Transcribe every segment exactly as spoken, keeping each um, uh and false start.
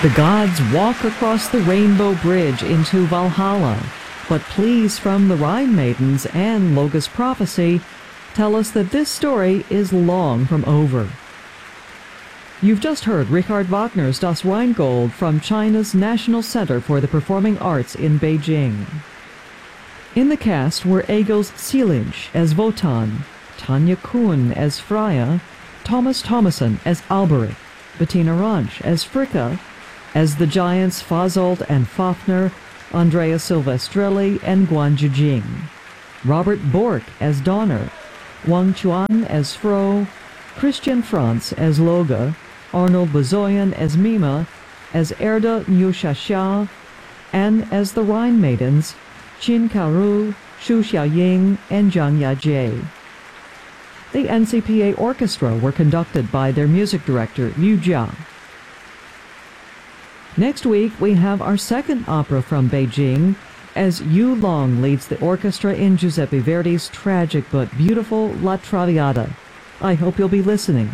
The gods walk across the rainbow bridge into Valhalla, but pleas from the Rhine maidens and Loga's prophecy tell us that this story is long from over. You've just heard Richard Wagner's Das Rheingold from China's National Center for the Performing Arts in Beijing. In the cast were Egils Seelinch as Wotan, Tanya Kuhn as Freya, Thomas Thomason as Alberich, Bettina Ranch as Fricka, as the giants Fasolt and Fafnir, Andrea Silvestrelli and Guan Zhijing, Robert Bork as Donner, Wang Chuan as Fro, Christian Franz as Loga, Arnold Bazoyan as Mima, as Erda Nyushasha, and as the Rhine Maidens, Qin Kaoru, Xu Xiaoying, and Zhang Yajie. The N C P A Orchestra were conducted by their music director, Liu Jia. Next week, we have our second opera from Beijing, as Yu Long leads the orchestra in Giuseppe Verdi's tragic but beautiful La Traviata. I hope you'll be listening.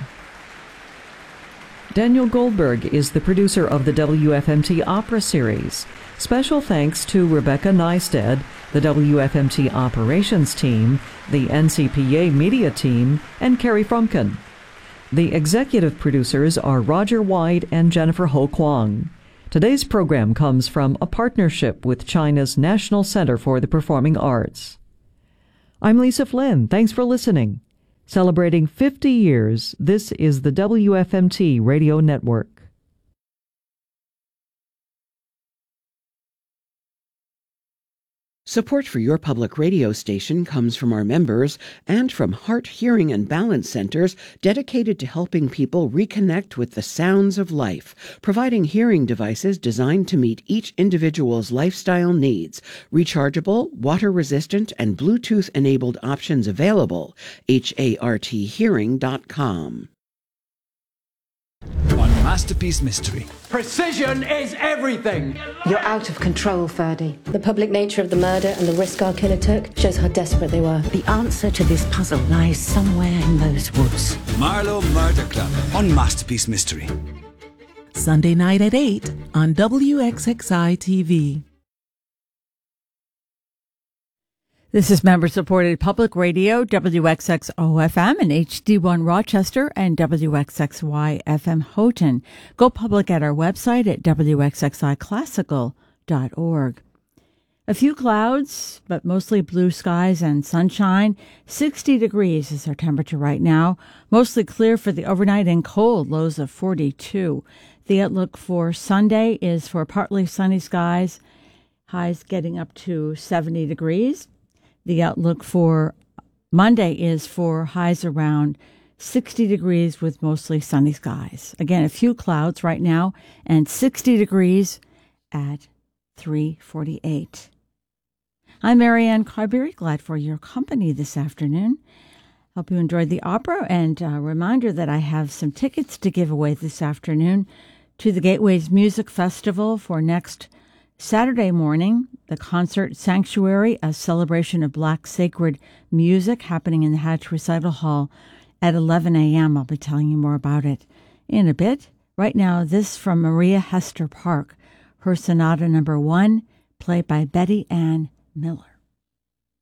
Daniel Goldberg is the producer of the W F M T Opera Series. Special thanks to Rebecca Neisted, the W F M T Operations Team, the N C P A Media Team, and Carrie Frumkin. The executive producers are Roger White and Jennifer Ho Kwang. Today's program comes from a partnership with China's National Center for the Performing Arts. I'm Lisa Flynn. Thanks for listening. Celebrating fifty years, this is the W F M T Radio Network. Support for your public radio station comes from our members and from Heart Hearing and Balance Centers dedicated to helping people reconnect with the sounds of life, providing hearing devices designed to meet each individual's lifestyle needs. Rechargeable, water-resistant, and Bluetooth-enabled options available. H A R T hearing dot com. On Masterpiece Mystery. Precision is everything! You're out of control, Ferdy. The public nature of the murder and the risk our killer took shows how desperate they were. The answer to this puzzle lies somewhere in those woods. Marlowe Murder Club on Masterpiece Mystery. Sunday night at eight on W X X I T V. This is member-supported public radio, W X X O F M and H D one Rochester and W X X Y F M Houghton. Go public at our website at W X X I classical dot org. A few clouds, but mostly blue skies and sunshine. sixty degrees is our temperature right now. Mostly clear for the overnight and cold, lows of forty-two. The outlook for Sunday is for partly sunny skies, highs getting up to seventy degrees. The outlook for Monday is for highs around sixty degrees with mostly sunny skies. Again, a few clouds right now and sixty degrees at three forty-eight. I'm Marianne Carberry, glad for your company this afternoon. Hope you enjoyed the opera, and a reminder that I have some tickets to give away this afternoon to the Gateways Music Festival for next Saturday morning, the concert Sanctuary, a celebration of Black sacred music happening in the Hatch Recital Hall at eleven a.m. I'll be telling you more about it in a bit. Right now, this from Maria Hester Park, her Sonata Number One, played by Betty Ann Miller.